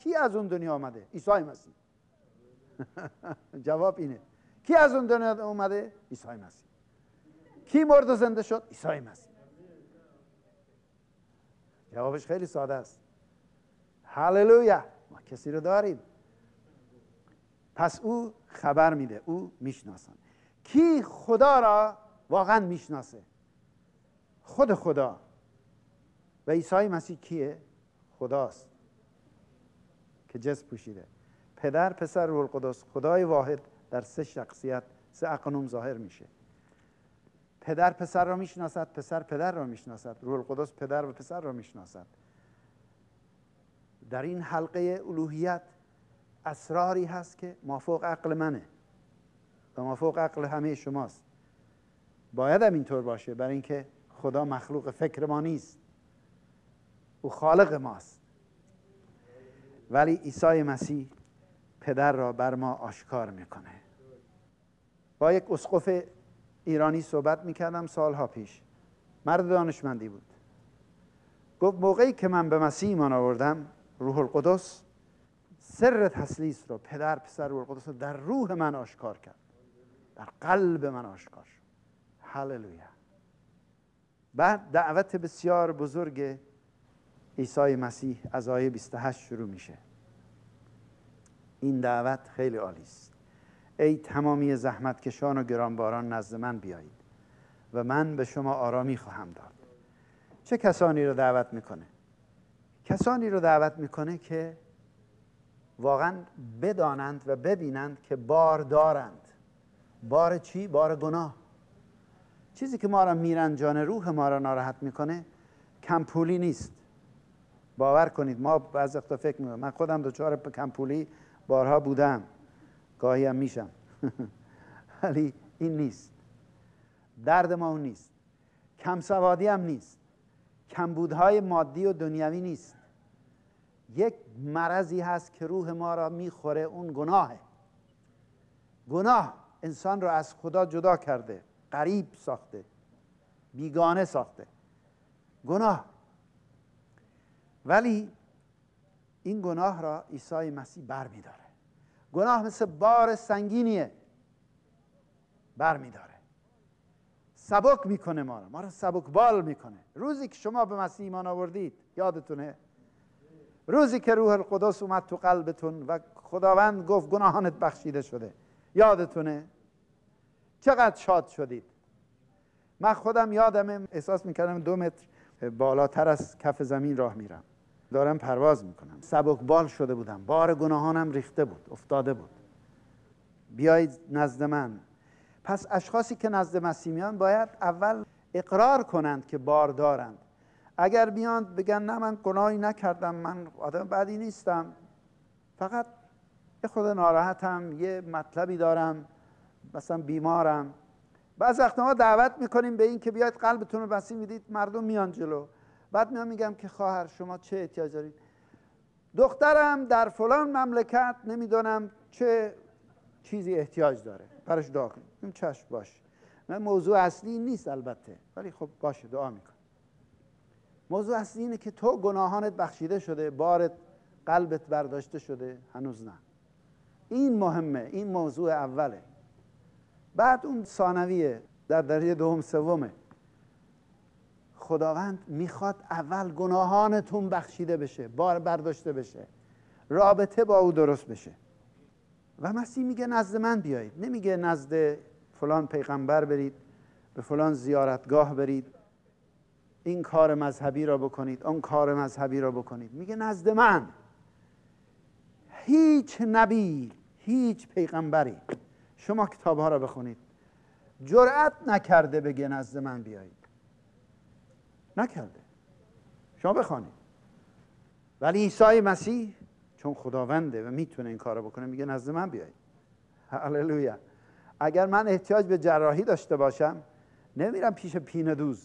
کی از اون دنیا آمده؟ عیسی مسیح. جواب اینه. کی از اون دنیا اومده؟ عیسی مسیح. کی مرد و زنده شد؟ عیسی مسیح. جوابش خیلی ساده است. هللویا. ما کسی رو داریم. پس او خبر میده، او میشناسن. کی خدا را واقعا میشناسه؟ خود خدا. و عیسی مسیح کیه؟ خداست که جسم پوشیده. پدر، پسر، روح القدس، خدای واحد در سه شخصیت، سه اقنوم ظاهر میشه. پدر پسر را میشناسد، پسر پدر را میشناسد، روح القدس پدر و پسر را میشناسد. در این حلقه الوهیت اسراری هست که مافوق عقل منه و مافوق عقل همه شماست. باید هم اینطور باشه، برای اینکه خدا مخلوق فکر ما نیست، او خالق ماست. ولی عیسی مسیح پدر را بر ما آشکار میکنه. با یک اسقف ایرانی صحبت میکردم سالها پیش. مرد دانشمندی بود. گفت موقعی که من به مسیح ایمان آوردم، روح القدس سر تثلیث رو، پدر پسر روح القدس رو در روح من آشکار کرد، در قلب من آشکار شد. هللویا. بعد دعوت بسیار بزرگ عیسی مسیح از آیه 28 شروع میشه. این دعوت خیلی عالی است. ای تمامی زحمتکشان و گرانباران نزد من بیایید و من به شما آرامی خواهم داد. چه کسانی رو دعوت میکنه؟ کسانی رو دعوت میکنه که واقعا بدانند و ببینند که بار دارند. بار چی؟ بار گناه. چیزی که ما را میرنجانه، روح ما را ناراحت میکنه، کمپولی نیست. باور کنید ما بعضی وقتا فکر میکنم، من خودم دچار کمپولی بارها بودم، گاهی هم میشم. ولی این نیست. درد ما اون نیست. کم سوادی هم نیست. کمبودهای مادی و دنیوی نیست. یک مرضی هست که روح ما را میخوره، اون گناهه. گناه انسان را از خدا جدا کرده، غریب ساخته، بیگانه ساخته. گناه. ولی این گناه را عیسی مسیح بر میداره. گناه مثل بار سنگینیه، بر میداره، سبک میکنه ما را سبک بال میکنه. روزی که شما به مسیح ایمان آوردید، یادتونه روزی که روح القدس اومد تو قلبتون و خداوند گفت گناهانت بخشیده شده، یادتونه چقدر شاد شدید؟ من خودم یادمه احساس میکردم 2 متر بالاتر از کف زمین راه میرم، دارم پرواز میکنم، سبک بال شده بودم، بار گناهانم ریخته بود، افتاده بود. بیایید نزد من. پس اشخاصی که نزد مسیح میان باید اول اقرار کنند که بار دارند. اگر بیان بگن نه من گناهی نکردم، من آدم بدی نیستم، فقط یه خود ناراحتم، یه مطلبی دارم، مثلا بیمارم. بعض وقتا ما دعوت میکنیم به این که بیاید قلبتون رو مسیح میدید، مردم میان جلو، بعد میان میگم که خواهر شما چه احتیاج دارید؟ دخترم در فلان مملکت نمیدونم چه چیزی احتیاج داره، براش دعا کنیم. این چشم باش. من موضوع اصلی نیست البته، ولی خب باشه دعا میکنم. موضوع اصلی اینه که تو گناهانت بخشیده شده، بارت قلبت برداشته شده، هنوز نه. این مهمه، این موضوع اوله. بعد اون ثانویه، در درجه دوم سومه. خداوند میخواد اول گناهانتون بخشیده بشه، بار برداشته بشه، رابطه با او درست بشه. و مسیح میگه نزد من بیایید، نمیگه نزد فلان پیغمبر برید، به فلان زیارتگاه برید، این کار مذهبی را بکنید، اون کار مذهبی را بکنید. میگه نزد من. هیچ نبی، هیچ پیغمبری، شما کتابها را بخونید، جرأت نکرده بگه نزد من بیایید. نکرده. شما بخونید. ولی عیسی مسیح چون خداونده و میتونه این کار رو بکنه، میگه نزد من بیایید. هللویا. اگر من احتیاج به جراحی داشته باشم، نمیرم پیش پینه دوز.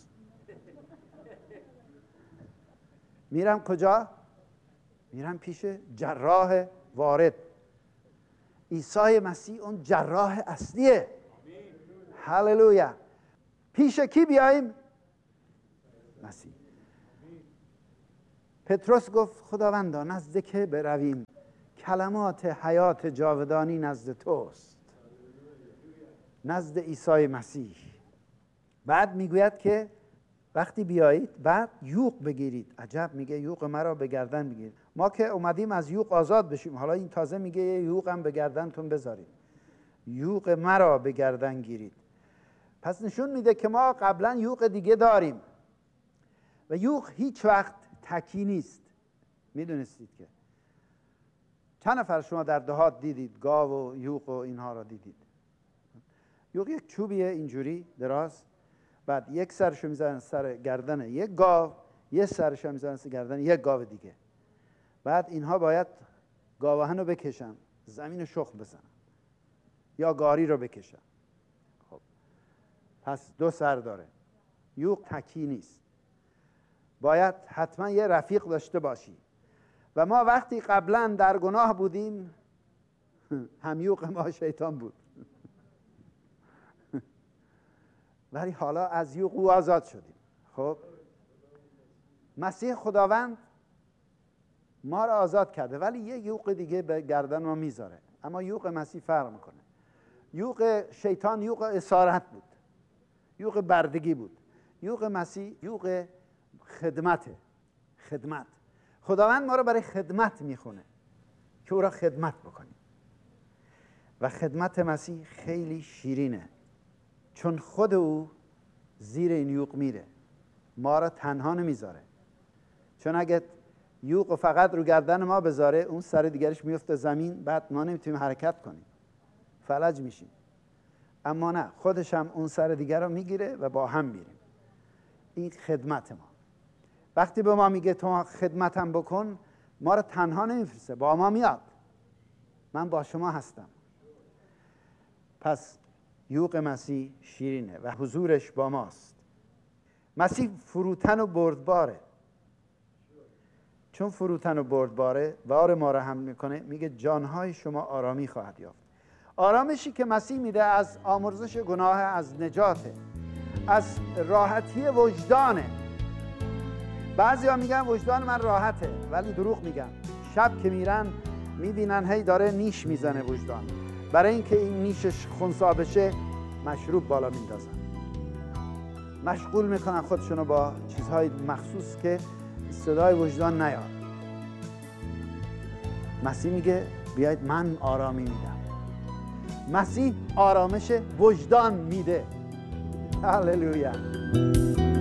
میرم کجا؟ میرم پیش جراح وارد. عیسی مسیح اون جراح اصلیه. هللویا. پیش کی بیاییم؟ مسیح. پتروس گفت خداوندا نزد که برویم؟ کلمات حیات جاودانی نزد توست، نزد عیسی مسیح. بعد میگوید که وقتی بیایید بعد یوغ بگیرید. عجب، میگه یوغ مرا به گردن بگیرید. ما که اومدیم از یوغ آزاد بشیم، حالا این تازه میگه یوغ هم به گردنتون بذارید. یوغ مرا به گردن گیرید. پس نشون میده که ما قبلا یوغ دیگه داریم و یوغ هیچ وقت تکی نیست. میدونستید که چند نفر شما در دهات دیدید گاو و یوغ و اینها را دیدید؟ یوغ یک چوبیه اینجوری دراز، بعد یک سرشو میذارن سر گردن یک گاو، یک سرشو میذارن سر گردن یک گاو دیگه. بعد اینها باید گاوهن رو بکشن، زمین رو شخم بزنن یا گاری رو بکشن. خب پس دو سر داره. یوغ تکی نیست، باید حتما یه رفیق داشته باشی. و ما وقتی قبلا در گناه بودیم هم یوغ ما شیطان بود ولی حالا از یوغ او آزاد شدیم. خب مسیح خداوند ما را آزاد کرده ولی یه یوغ دیگه به گردن ما میذاره. اما یوغ مسیح فرق میکنه. یوغ شیطان یوغ اسارت بود، یوغ بردگی بود. یوغ مسیح یوغ خدمت. خداوند ما را برای خدمت میخونه که او را خدمت بکنیم. و خدمت مسیح خیلی شیرینه، چون خود او زیر این یوغ میره، ما را تنها نمیذاره. چون اگه یوغ فقط رو گردن ما بذاره، اون سر دیگرش میفته زمین، بعد ما نمیتونیم حرکت کنیم، فلج میشیم. اما نه، خودش هم اون سر دیگر رو میگیره و با هم میریم. این خدمت ما. وقتی به ما میگه تو خدمتم بکن، ما رو تنها نمیفرسته، با ما میاد. من با شما هستم. پس یوغ مسیح شیرینه و حضورش با ماست. مسیح فروتن و بردباره. چون فروتن و بردباره بار ما رو حمل میکنه، میگه جانهای شما آرامی خواهد یافت. آرامشی که مسیح میده از آمرزش گناه، از نجاته، از راحتی وجدانه. بعضی ها میگن وجدان من راحته، ولی دروغ میگن. شب که میرن میبینن هی داره نیش میزنه وجدان. برای اینکه این نیشش خنثی بشه مشروب بالا میندازن، مشغول میکنن خودشونو با چیزهای مخصوص که صدای وجدان نیاد. مسیح میگه بیاید من آرامی میدم. مسیح آرامش وجدان میده. هللویا.